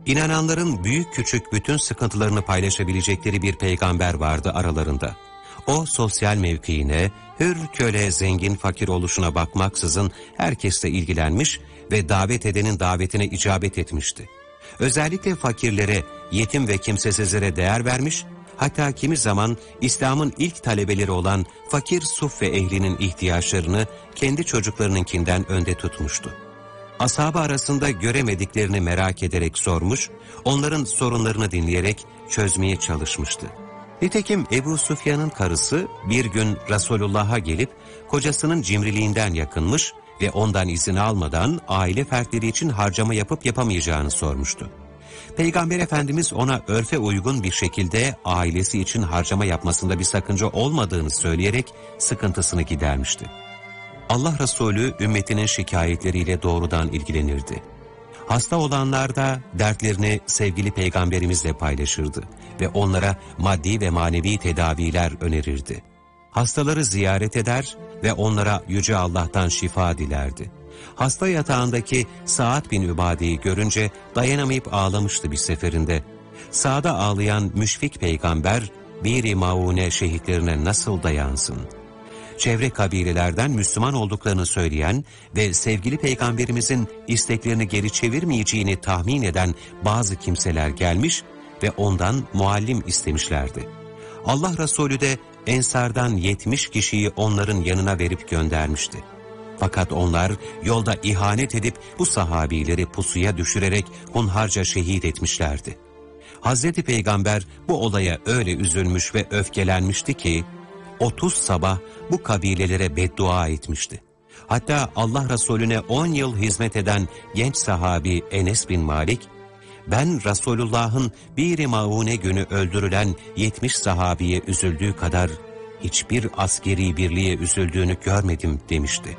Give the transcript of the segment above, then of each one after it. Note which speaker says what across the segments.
Speaker 1: İnananların büyük küçük bütün sıkıntılarını paylaşabilecekleri bir peygamber vardı aralarında. O sosyal mevkiine, hür köle zengin fakir oluşuna bakmaksızın herkesle ilgilenmiş ve davet edenin davetine icabet etmişti. Özellikle fakirlere, yetim ve kimsesizlere değer vermiş, hatta kimi zaman İslam'ın ilk talebeleri olan fakir suffe ehlinin ihtiyaçlarını kendi çocuklarınınkinden önde tutmuştu. Ashab-ı arasında göremediklerini merak ederek sormuş, onların sorunlarını dinleyerek çözmeye çalışmıştı. Nitekim Ebu Süfyan'ın karısı bir gün Resulullah'a gelip kocasının cimriliğinden yakınmış ve ondan izin almadan aile fertleri için harcama yapıp yapamayacağını sormuştu. Peygamber Efendimiz ona örfe uygun bir şekilde ailesi için harcama yapmasında bir sakınca olmadığını söyleyerek sıkıntısını gidermişti. Allah Resulü ümmetinin şikayetleriyle doğrudan ilgilenirdi. Hasta olanlar da dertlerini sevgili peygamberimizle paylaşırdı ve onlara maddi ve manevi tedaviler önerirdi. Hastaları ziyaret eder ve onlara Yüce Allah'tan şifa dilerdi. Hasta yatağındaki Sa'd bin Übade'yi görünce dayanamayıp ağlamıştı bir seferinde. Sa'd'a ağlayan müşfik peygamber, Bir-i Maune şehitlerine nasıl dayansın? Çevre kabilelerden Müslüman olduklarını söyleyen ve sevgili peygamberimizin isteklerini geri çevirmeyeceğini tahmin eden bazı kimseler gelmiş ve ondan muallim istemişlerdi. Allah Resulü de Ensardan 70 kişiyi onların yanına verip göndermişti. Fakat onlar yolda ihanet edip bu sahabileri pusuya düşürerek hunharca şehit etmişlerdi. Hazreti Peygamber bu olaya öyle üzülmüş ve öfkelenmişti ki 30 sabah bu kabilelere beddua etmişti. Hatta Allah Resulüne 10 yıl hizmet eden genç sahabi Enes bin Malik, ben Resulullah'ın Bir-i Maune günü öldürülen 70 sahabiye üzüldüğü kadar hiçbir askeri birliğe üzüldüğünü görmedim demişti.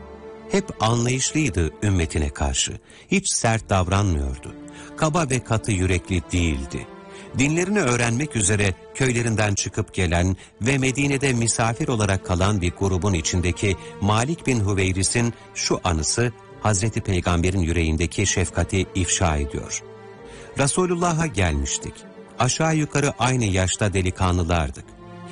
Speaker 1: Hep anlayışlıydı ümmetine karşı, hiç sert davranmıyordu. Kaba ve katı yürekli değildi. Dinlerini öğrenmek üzere köylerinden çıkıp gelen ve Medine'de misafir olarak kalan bir grubun içindeki Malik bin Hüveyris'in şu anısı Hazreti Peygamber'in yüreğindeki şefkati ifşa ediyor. Resulullah'a gelmiştik. Aşağı yukarı aynı yaşta delikanlılardık.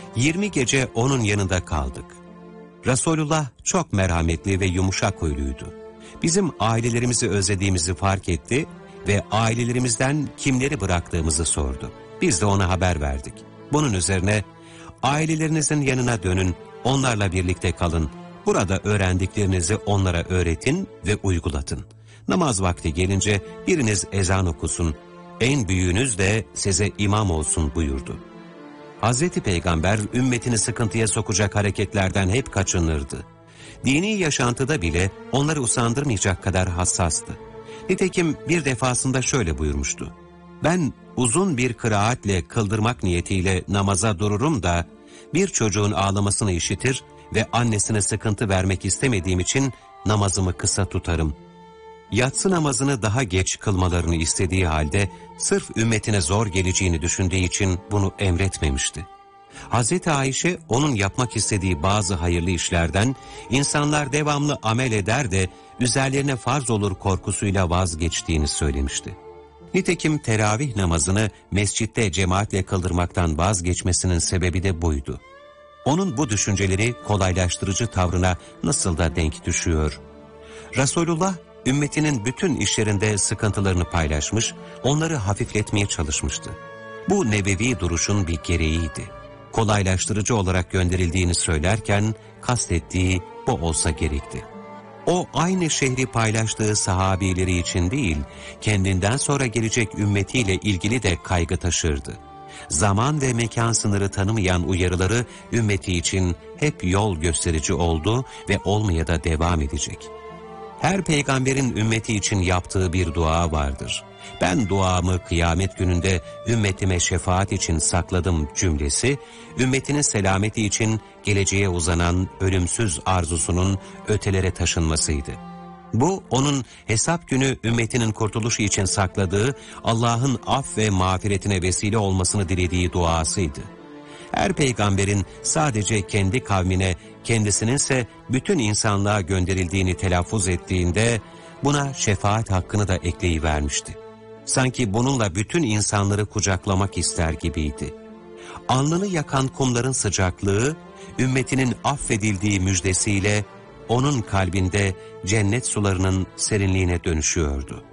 Speaker 1: 20 gece onun yanında kaldık. Resulullah çok merhametli ve yumuşak huyluydu. Bizim ailelerimizi özlediğimizi fark etti ve ailelerimizden kimleri bıraktığımızı sordu. Biz de ona haber verdik. Bunun üzerine ailelerinizin yanına dönün, onlarla birlikte kalın. Burada öğrendiklerinizi onlara öğretin ve uygulatın. Namaz vakti gelince biriniz ezan okusun, en büyüğünüz de size imam olsun buyurdu. Hazreti Peygamber ümmetini sıkıntıya sokacak hareketlerden hep kaçınırdı. Dini yaşantıda bile onları usandırmayacak kadar hassastı. Nitekim bir defasında şöyle buyurmuştu. Ben uzun bir kıraatle kıldırmak niyetiyle namaza dururum da bir çocuğun ağlamasını işitir ve annesine sıkıntı vermek istemediğim için namazımı kısa tutarım. Yatsı namazını daha geç kılmalarını istediği halde sırf ümmetine zor geleceğini düşündüğü için bunu emretmemişti. Hazreti Ayşe onun yapmak istediği bazı hayırlı işlerden insanlar devamlı amel eder de üzerlerine farz olur korkusuyla vazgeçtiğini söylemişti. Nitekim teravih namazını mescitte cemaatle kıldırmaktan vazgeçmesinin sebebi de buydu. Onun bu düşünceleri kolaylaştırıcı tavrına nasıl da denk düşüyor. Resulullah ümmetinin bütün işlerinde sıkıntılarını paylaşmış, onları hafifletmeye çalışmıştı. Bu nebevi duruşun bir gereğiydi. Kolaylaştırıcı olarak gönderildiğini söylerken kastettiği bu olsa gerekti. O aynı şehri paylaştığı sahabileri için değil, kendinden sonra gelecek ümmetiyle ilgili de kaygı taşırdı. Zaman ve mekan sınırı tanımayan uyarıları ümmeti için hep yol gösterici oldu ve olmaya da devam edecek. Her peygamberin ümmeti için yaptığı bir dua vardır. Ben duamı kıyamet gününde ümmetime şefaat için sakladım cümlesi, ümmetinin selameti için geleceğe uzanan ölümsüz arzusunun ötelere taşınmasıydı. Bu, onun hesap günü ümmetinin kurtuluşu için sakladığı, Allah'ın af ve mağfiretine vesile olmasını dilediği duasıydı. Her peygamberin sadece kendi kavmine, kendisininse bütün insanlığa gönderildiğini telaffuz ettiğinde, buna şefaat hakkını da ekleyivermişti. Sanki bununla bütün insanları kucaklamak ister gibiydi. Alnını yakan kumların sıcaklığı, ümmetinin affedildiği müjdesiyle onun kalbinde cennet sularının serinliğine dönüşüyordu.